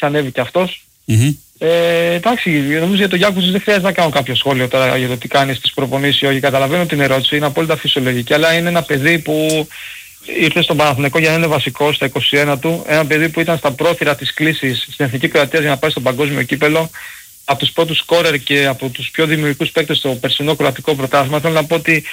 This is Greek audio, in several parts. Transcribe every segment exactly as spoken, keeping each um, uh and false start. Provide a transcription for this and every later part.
έχει ανέβει και αυτός. Mm-hmm. Ε, εντάξει, νομίζω για τον Γιάκουσιτς δεν χρειάζεται να κάνω κάποιο σχόλιο τώρα για το τι κάνει στις προπονήσεις ή όχι. Καταλαβαίνω την ερώτηση, είναι απόλυτα φυσιολογική, αλλά είναι ένα παιδί που ήρθε στον Παναθηναϊκό για να είναι βασικός στα είκοσι ένα του. Ένα παιδί που ήταν στα πρόθυρα της κλίσης στην Εθνική Κροατία για να πάει στο παγκόσμιο κύπελλο. Από τους πρώτους σκόρερ και από τους πιο δημιουργικούς παίκτες στο περσινό κροατικό πρωτάθλημα. Θέλω να πω ότι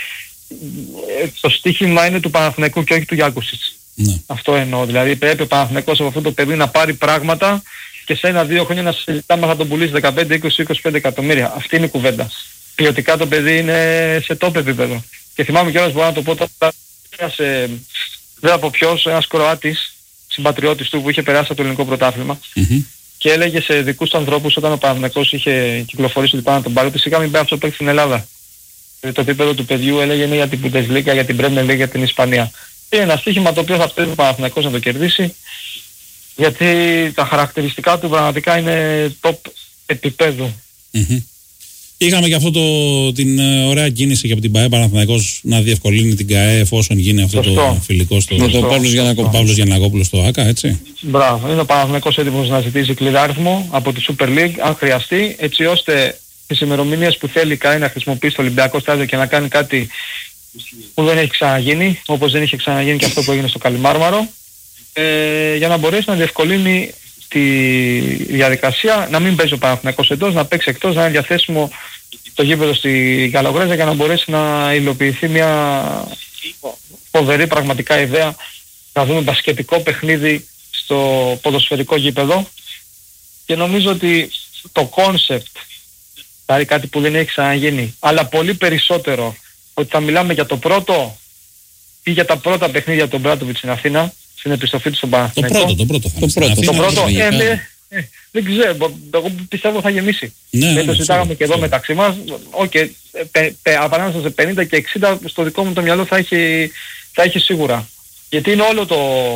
το στοίχημα είναι του Παναθηναϊκού και όχι του Γιάκουσιτς. Ναι. Αυτό εννοώ. Δηλαδή πρέπει ο Παναθηναϊκός από αυτό το παιδί να πάρει πράγματα και σε ένα-δύο χρόνια να συζητάμε θα τον πουλήσει δεκαπέντε, είκοσι, είκοσι πέντε εκατομμύρια. Αυτή είναι η κουβέντα. Ποιοτικά το παιδί είναι σε top επίπεδο. Και θυμάμαι κιόλας, μπορώ να το πω τώρα, σε, δεν από ποιος, ένας Κροάτης, συμπατριώτης του που είχε περάσει από το ελληνικό πρωτάθλημα Mm-hmm. και έλεγε σε δικούς του ανθρώπους όταν ο Παναθηναϊκός είχε κυκλοφορήσει ότι πάνω να τον πάρει ότι σιγά μην πάει αυτό το παίξει στην Ελλάδα. Το επίπεδο του παιδιού έλεγε είναι για την Bundesliga, για την Premier League, για την Ισπανία. Είναι ένα στοίχημα το οποίο θα πρέπει ο Παναθηναϊκός να το κερδίσει, γιατί τα χαρακτηριστικά του πραγματικά είναι top επίπεδου. Mm-hmm. Είχαμε και αυτό το, την uh, ωραία κίνηση και από την ΠΑΕ Παναθηναϊκός να διευκολύνει την ΚΑΕ εφόσον γίνει αυτό Σωστό. το φιλικό στο Σωστό. το Παύλος Γιαννακόπουλος. Παύλος Γιαννακόπουλος στο ΆΚΑ, έτσι. Μπράβο, είναι ο Παναθηναϊκός έτοιμος να ζητήσει κλειδάριθμο από τη Super League αν χρειαστεί, έτσι ώστε τις ημερομηνίες που θέλει η ΚΑΕ να χρησιμοποιήσει το Ολυμπιακό στάδιο και να κάνει κάτι που δεν έχει ξαναγίνει, όπως δεν είχε ξαναγίνει και αυτό που έγινε στο Καλιμάρμαρο, ε, για να μπορέσει να διευκολύνει τη διαδικασία, να μην παίζει ο Παναθηναϊκός εντός, να παίξει εκτός, να είναι διαθέσιμο το γήπεδο στη Καλογρέζα για να μπορέσει να υλοποιηθεί μια φοβερή πραγματικά ιδέα να δούμε μπασκετικό παιχνίδι στο ποδοσφαιρικό γήπεδο. Και νομίζω ότι το κόνσεπτ, δηλαδή κάτι που δεν έχει ξαναγίνει, αλλά πολύ περισσότερο ότι θα μιλάμε για το πρώτο ή για τα πρώτα παιχνίδια των Μπράντοβιτς στην Αθήνα, στην επιστροφή του στον Παναθηναϊκό. Το πρώτο, το πρώτο θα το πρώτο, Αθήνα, το πρώτο, ε, ναι, ε, δεν ξέρω, εγώ πιστεύω θα γεμίσει. Ναι, δεν ναι, το συζητάγαμε ξέρω, και εδώ ξέρω. μεταξύ μας. Okay, απανάμεσα σε πενήντα και εξήντα στο δικό μου το μυαλό θα έχει, θα έχει σίγουρα. Γιατί είναι όλο το,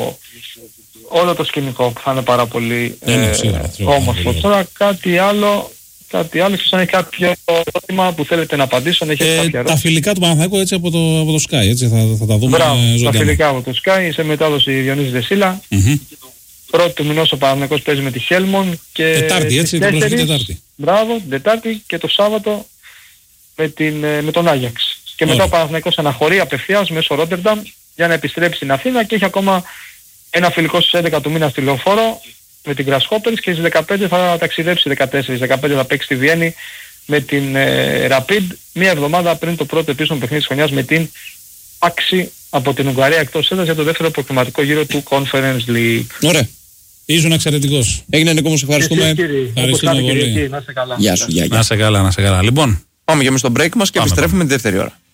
όλο το σκηνικό που θα είναι πάρα πολύ ναι, ναι, σίγουρα, ε, όμορφο. Τώρα κάτι άλλο... Κάτι άλλο, ίσως αν έχει κάποιο ερώτημα που θέλετε να απαντήσω, αν έχει ε, κάποια ερώτηση. Τα φιλικά του Παναθηναϊκού έτσι από το, από το Sky, έτσι θα, θα τα δούμε. Μπράβο, ζωντανά. τα φιλικά από το Sky, σε μετάδοση Διονύση Δεσίλα. Mm-hmm. Πρώτη του μηνός ο Παναθηναϊκός παίζει με τη Χέλμον και... Τετάρτη, έτσι, την προσεχή Τετάρτη. Μπράβο, την Τετάρτη και το Σάββατο με, την, με τον Άγιαξ. Και μετά ο Παναθηναϊκός αναχωρεί απευθείας μέσω Ρότερνταμ για να επιστρέψει στην Αθήνα και έχει ακόμα ένα φιλικό στις έντεκα του μήνα στη Λεωφόρο με την Grasshoppers και στις δεκαπέντε θα ταξιδέψει, δεκατέσσερα δεκαπέντε θα παίξει στη Βιέννη με την ε, Rapid μία εβδομάδα πριν το πρώτο επίσημο παιχνίδι της χρονιάς με την Άξη από την Ουγγαρία εκτός έδρας για το δεύτερο προκριματικό γύρο του Conference League. Ωραία. Ήσουν εξαιρετικός. Έγινε Νίκο, σε ευχαριστούμε. Ευχαριστούμε πολύ. Να είσαι καλά. Γεια σου, γεια, γεια. Να σε καλά, να σε καλά. Λοιπόν, πάμε και εμείς στο break μας και πάμε, επιστρέφουμε πάμε. τη δεύτερη ώρα.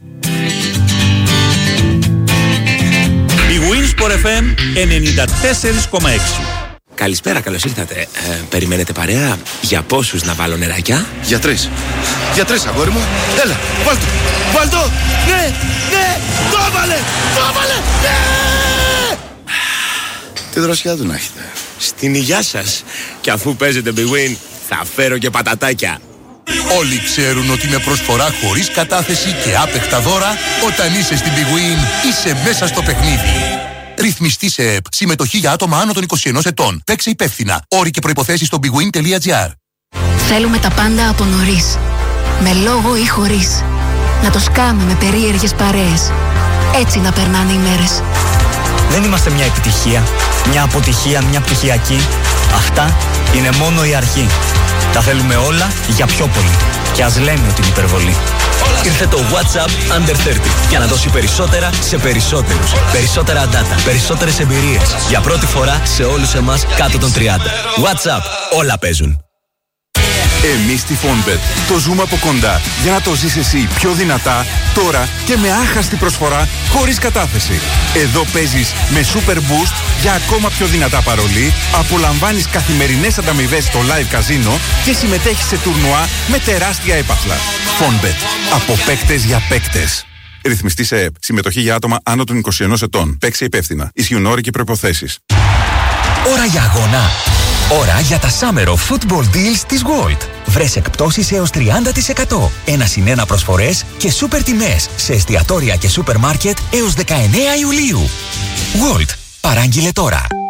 Η Winsport εφ εμ ενενήντα τέσσερα κόμμα έξι. Καλησπέρα, καλώς ήρθατε. Ε, περιμένετε παρέα? Για πόσους να βάλω νεράκια? Για τρεις. Για τρεις, αγόρι μου. Έλα, βάλ' το. Βάλ' το. Ναι, ναι, το έβαλε, το έβαλε, ναι! Τι δροσιά του να έχετε. Στην υγειά σας. Και αφού παίζετε Big Win, θα φέρω και πατατάκια. Όλοι ξέρουν ότι με προσφορά χωρίς κατάθεση και άπεχτα δώρα, όταν είσαι στην Big Win, είσαι μέσα στο παιχνίδι. Ρυθμιστή σε ΕΠ. Συμμετοχή για άτομα άνω των είκοσι ενός ετών. Παίξε υπεύθυνα. Όροι και προϋποθέσεις στο bigwin τελεία gr. Θέλουμε τα πάντα από νωρίς. Με λόγο ή χωρίς. Να το σκάμε με περίεργες παρέες. Έτσι να περνάνε οι μέρες. Δεν είμαστε μια επιτυχία, μια αποτυχία, μια πτυχιακή. Αυτά είναι μόνο η αρχή. Τα θέλουμε όλα για πιο πολύ. Και ας λέμε ότι είναι υπερβολή. Ήρθε το WhatsApp Under τριάντα για να δώσει περισσότερα σε περισσότερους. Περισσότερα data, περισσότερες εμπειρίες. Για πρώτη φορά σε όλους εμάς κάτω των τριάντα. WhatsApp, όλα παίζουν. Εμείς στη Fonbet το ζούμε από κοντά για να το ζεις εσύ πιο δυνατά, τώρα και με άχαστη προσφορά χωρίς κατάθεση. Εδώ παίζεις με Super Boost για ακόμα πιο δυνατά παρολί, απολαμβάνεις καθημερινές ανταμοιβές στο live καζίνο και συμμετέχεις σε τουρνουά με τεράστια έπαθλα. Fonbet. Από παίκτες για παίκτες. Ρυθμιστή σε ΕΠ. Συμμετοχή για άτομα άνω των είκοσι ενός ετών. Παίξε υπεύθυνα. Ισχύουν όροι και προϋποθέσεις. Ώρα για αγώνα. Ώρα για τα Summer of Football Deals της Gold. Βρες εκπτώσεις έως τριάντα τοις εκατό. Ένα συν ένα προσφορές και σούπερ τιμές σε εστιατόρια και σούπερ μάρκετ έως δεκαεννέα Ιουλίου. Gold. Παράγγειλε τώρα.